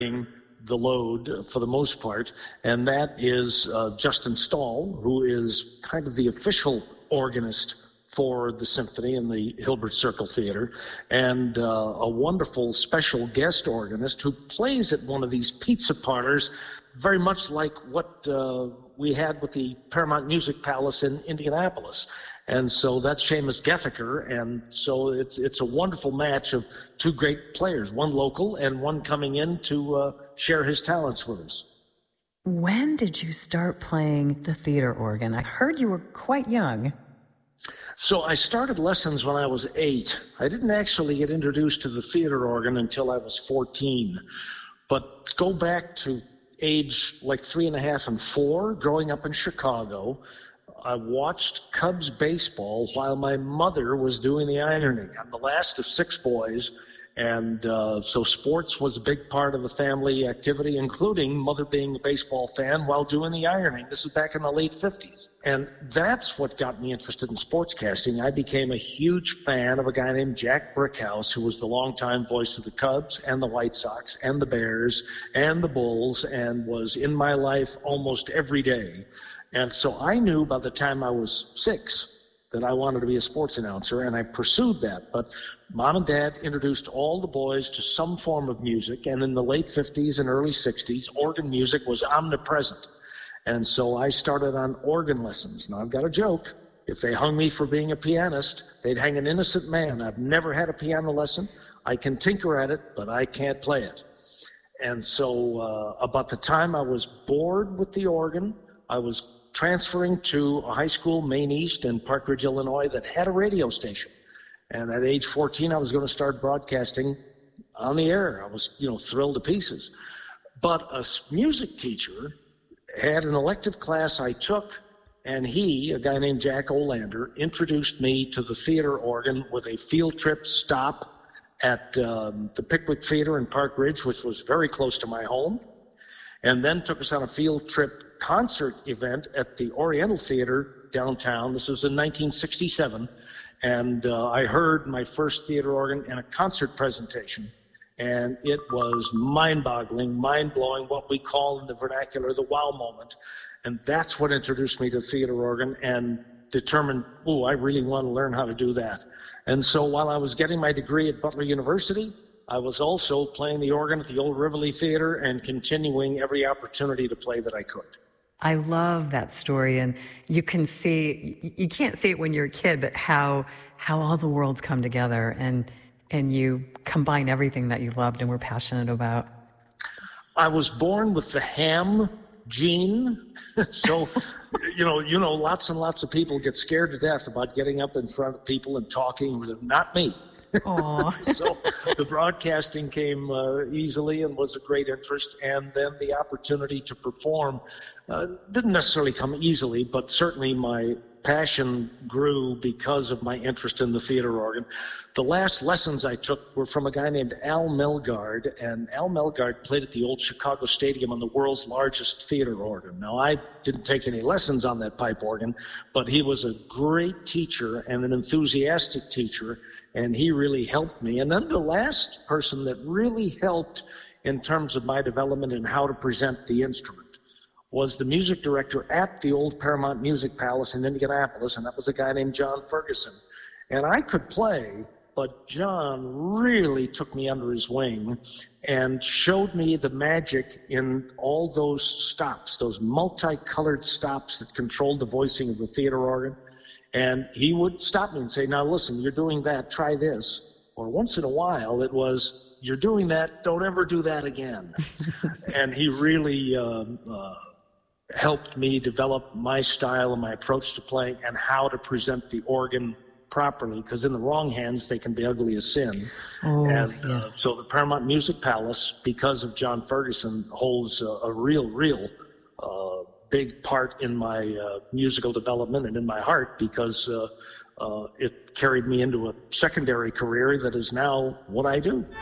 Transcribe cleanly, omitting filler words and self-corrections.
the load for the most part, and that is Justin Stahl, who is kind of the official organist for the symphony in the Hilbert Circle Theater, and a wonderful special guest organist who plays at one of these pizza parlors, very much like what we had with the Paramount Music Palace in Indianapolis. And so that's Seamus Gethiker, and so it's a wonderful match of two great players, one local and one coming in to share his talents with us. When did you start playing the theater organ? I heard you were quite young. So I started lessons when I was 8. I didn't actually get introduced to the theater organ until I was 14. But go back to age like 3.5 and 4, growing up in Chicago, I watched Cubs baseball while my mother was doing the ironing. I'm the last of 6 boys, and so sports was a big part of the family activity, including mother being a baseball fan while doing the ironing. This is back in the late 50s. And that's what got me interested in sportscasting. I became a huge fan of a guy named Jack Brickhouse, who was the longtime voice of the Cubs and the White Sox and the Bears and the Bulls, and was in my life almost every day. And so I knew by the time I was 6 that I wanted to be a sports announcer, and I pursued that. But Mom and Dad introduced all the boys to some form of music, and in the late 50s and early 60s, organ music was omnipresent. And so I started on organ lessons. Now, I've got a joke. If they hung me for being a pianist, they'd hang an innocent man. I've never had a piano lesson. I can tinker at it, but I can't play it. And so about the time I was bored with the organ, I was transferring to a high school, Maine East in Park Ridge, Illinois, that had a radio station. And at age 14, I was going to start broadcasting on the air. I was, thrilled to pieces. But a music teacher had an elective class I took, and he, a guy named Jack Olander, introduced me to the theater organ with a field trip stop at the Pickwick Theater in Park Ridge, which was very close to my home, and then took us on a field trip concert event at the Oriental Theater downtown. This was in 1967, and I heard my first theater organ in a concert presentation, and it was mind-boggling, mind-blowing, what we call in the vernacular the wow moment. And that's what introduced me to theater organ and determined, I really want to learn how to do that. And so while I was getting my degree at Butler University, I was also playing the organ at the Old Rivoli Theater and continuing every opportunity to play that I could. I love that story, and you can't see it when you're a kid, but how all the worlds come together and you combine everything that you loved and were passionate about. I was born with the ham gene, so lots and lots of people get scared to death about getting up in front of people and talking. Not me. So the broadcasting came easily and was a great interest, and then the opportunity to perform didn't necessarily come easily, but certainly my passion grew because of my interest in the theater organ. The last lessons I took were from a guy named Al Melgard, and Al Melgard played at the old Chicago Stadium on the world's largest theater organ. Now, I didn't take any lessons on that pipe organ, but he was a great teacher and an enthusiastic teacher, and he really helped me. And then the last person that really helped in terms of my development and how to present the instrument was the music director at the old Paramount Music Palace in Indianapolis, and that was a guy named John Ferguson. And I could play, but John really took me under his wing and showed me the magic in all those stops, those multicolored stops that controlled the voicing of the theater organ. And he would stop me and say, now listen, you're doing that, try this. Or once in a while it was, you're doing that, don't ever do that again. And he really helped me develop my style and my approach to playing and how to present the organ properly, because in the wrong hands they can be ugly as sin. So the Paramount Music Palace, because of John Ferguson, holds a real big part in my musical development and in my heart, because it carried me into a secondary career that is now what I do.